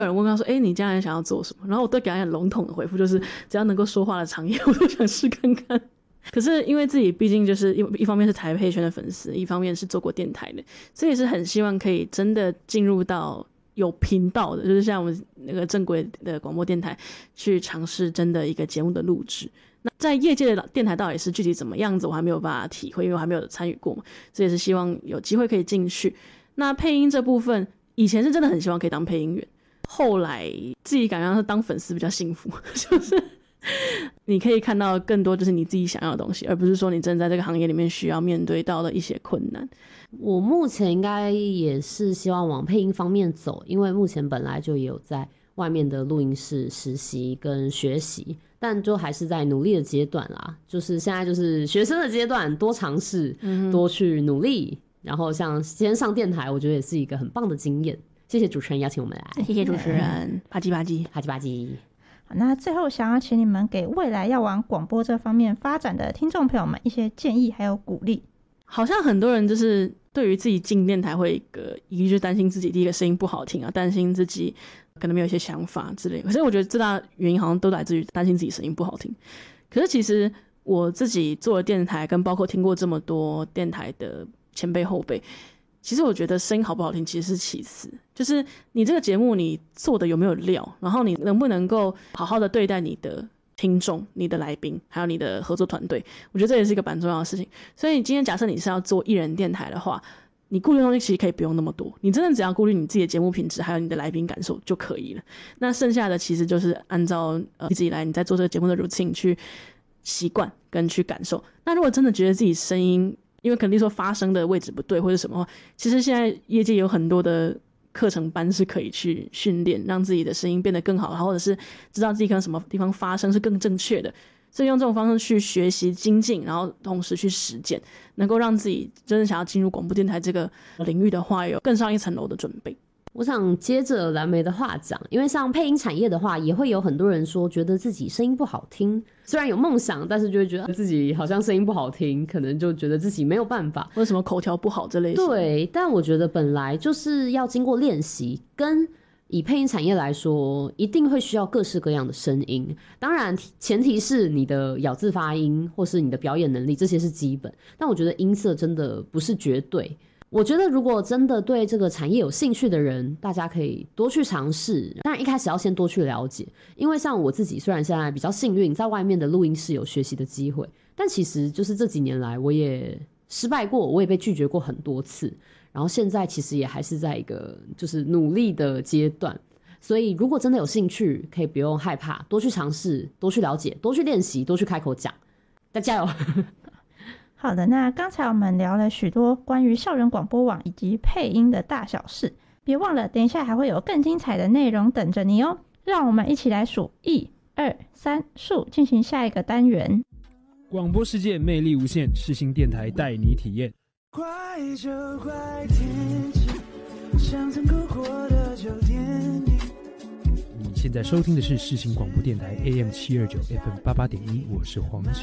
有人问他说你将来想要做什么，然后我都给他很笼统的回复，就是只要能够说话的产业我都想试看看。可是因为自己毕竟就是一方面是台配圈的粉丝，一方面是做过电台的，所以是很希望可以真的进入到有频道的，就是像我们那个正规的广播电台去尝试真的一个节目的录制。那在业界的电台到底是具体怎么样子我还没有办法体会，因为我还没有参与过嘛，所以是希望有机会可以进去。那配音这部分以前是真的很希望可以当配音员，后来自己感觉是当粉丝比较幸福，就是你可以看到更多就是你自己想要的东西，而不是说你真的在这个行业里面需要面对到的一些困难。 我目前应该也是希望往配音方面走，因为目前本来就也有在外面的录音室实习跟学习，但就还是在努力的阶段啦，就是现在就是学生的阶段，多尝试，多去努力，然后像今天上电台我觉得也是一个很棒的经验。谢谢主持人邀请我们来。 谢谢主持人，啪叽啪叽啪叽啪叽。 那最后想要请你们给未来要往广播这方面发展的听众朋友们一些建议还有鼓励。 好像很多人就是对于自己进电台会有一个疑虑，就担心自己第一个声音不好听啊，担心自己可能没有一些想法之类的。可是我觉得最大的原因好像都来自于担心自己声音不好听。可是其实我自己做了电台，跟包括听过这么多电台的前辈后辈，其实我觉得声音好不好听其实是其次，就是你这个节目你做的有没有料，然后你能不能够好好的对待你的听众、你的来宾还有你的合作团队，我觉得这也是一个蛮重要的事情。所以今天假设你是要做艺人电台的话，你顾虑的东西其实可以不用那么多，你真的只要顾虑你自己的节目品质还有你的来宾感受就可以了。那剩下的其实就是按照一直以来你在做这个节目的 routine 去习惯跟去感受。那如果真的觉得自己声音因为肯定说发声的位置不对或者什么，其实现在业界有很多的课程班是可以去训练，让自己的声音变得更好，或者是知道自己可能什么地方发声是更正确的。所以用这种方式去学习精进，然后同时去实践，能够让自己真的想要进入广播电台这个领域的话，有更上一层楼的准备。 我想接着蓝莓的话讲，因为像配音产业的话，也会有很多人说觉得自己声音不好听，虽然有梦想，但是就会觉得自己好像声音不好听，可能就觉得自己没有办法， 或者什么口条不好这类型。 对，但我觉得本来就是要经过练习，跟以配音产业来说，一定会需要各式各样的声音。当然，前提是你的咬字发音或是你的表演能力，这些是基本。但我觉得音色真的不是绝对。我觉得如果真的对这个产业有兴趣的人，大家可以多去尝试。当然一开始要先多去了解，因为像我自己虽然现在比较幸运，在外面的录音室有学习的机会，但其实就是这几年来我也失败过，我也被拒绝过很多次，然后现在其实也还是在一个就是努力的阶段。所以如果真的有兴趣，可以不用害怕，多去尝试，多去了解，多去练习，多去开口讲，大家加油。 好的，那刚才我们聊了许多关于校园广播网以及配音的大小事，别忘了等一下还会有更精彩的内容等着你哦。让我们一起来数1、2、3数，进行下一个单元。 广播世界魅力无限，世新电台带你体验。 快就快天气，想曾够过的酒店里。 你现在收听的是世新广播电台 AM729 FM88.1，我是黄